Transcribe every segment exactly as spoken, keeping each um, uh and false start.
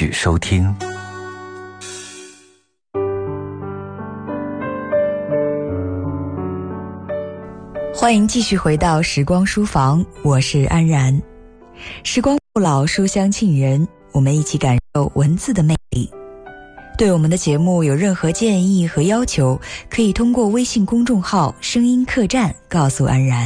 续收听。 欢迎继续回到时光书房，我是安然。时光不老，书香沁人，我们一起感受文字的魅力。对我们的节目有任何建议和要求，可以通过微信公众号声音客栈告诉安然。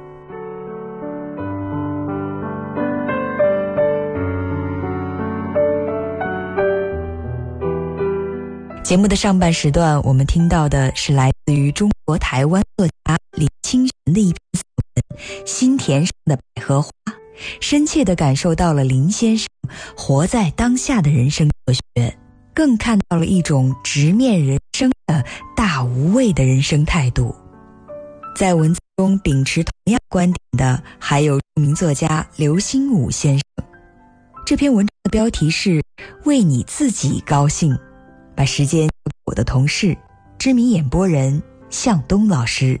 节目的上半时段，我们听到的是来自于中国台湾作家李清玄的一篇散文《心田上的百合花》，深切地感受到了林先生活在当下的人生哲学，更看到了一种直面人生的大无畏的人生态度。在文字中秉持同样观点的还有著名作家刘心武先生。这篇文章的标题是为你自己高兴，把时间交给我的同事知名演播人向东老师。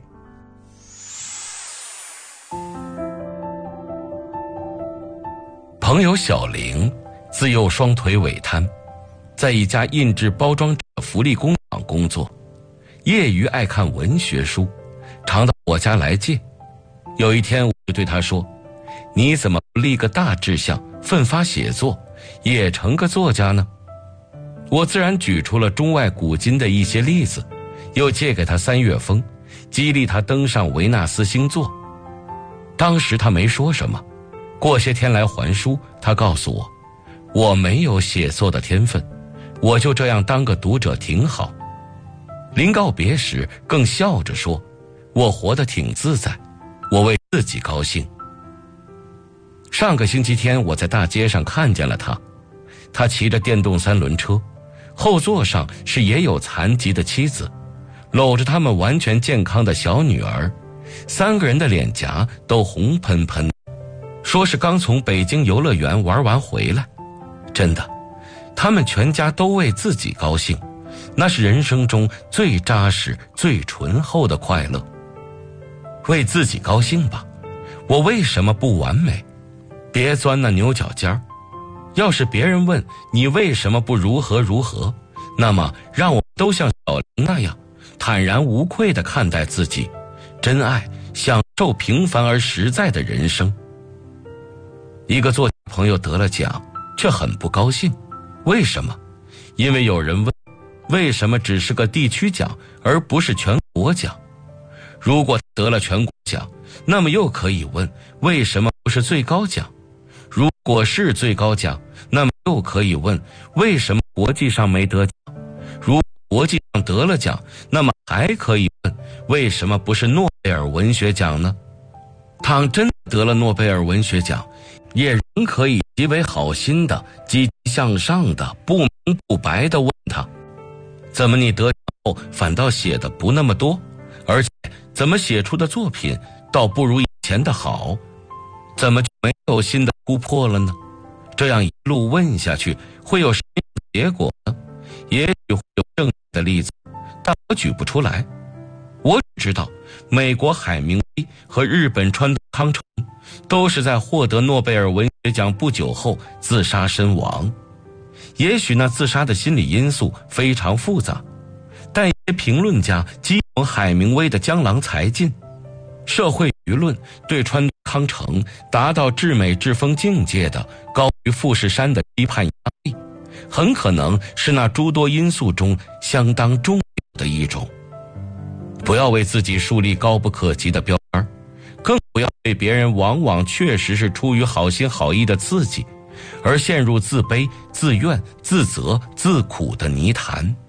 朋友小玲自幼双腿萎瘫，在一家印制包装纸的福利工厂工作，业余爱看文学书，常到我家来借。有一天我就对他说，你怎么不立个大志向，奋发写作，也成个作家呢？我自然举出了中外古今的一些例子，又借给他三月风，激励他登上维纳斯星座。当时他没说什么，过些天来还书，他告诉我，我没有写作的天分，我就这样当个读者挺好。临告别时更笑着说，我活得挺自在，我为自己高兴。上个星期天我在大街上看见了他，他骑着电动三轮车，后座上是也有残疾的妻子，搂着他们完全健康的小女儿，三个人的脸颊都红喷喷，说是刚从北京游乐园玩完回来。真的，他们全家都为自己高兴，那是人生中最扎实最醇厚的快乐。为自己高兴吧，我为什么不完美？别钻那牛角尖儿。要是别人问你为什么不如何如何，那么让我都像小玲那样坦然无愧地看待自己，真爱享受平凡而实在的人生。一个作家朋友得了奖，却很不高兴。为什么？因为有人问，为什么只是个地区奖而不是全国奖？如果得了全国奖，那么又可以问，为什么不是最高奖？如果是最高奖，那么又可以问，为什么国际上没得奖？如果国际上得了奖，那么还可以问，为什么不是诺贝尔文学奖呢？倘真得了诺贝尔文学奖，也仍可以极为好心的、积极向上的、不明不白的问他，怎么你得奖后反倒写的不那么多，而且怎么写出的作品倒不如以前的好？怎么就没有新的突破了呢？这样一路问下去，会有什么样的结果呢？也许会有正确的例子，但我举不出来。我只知道，美国海明威和日本川端康成都是在获得诺贝尔文学奖不久后自杀身亡。也许那自杀的心理因素非常复杂，但一些评论家讥讽海明威的江郎才尽，社会舆论对川端康成达到至美至风境界的高于富士山的批判压力，很可能是那诸多因素中相当重要的一种。不要为自己树立高不可及的标杆，更不要对别人往往确实是出于好心好意的刺激而陷入自卑、自怨、自责、自苦的泥潭。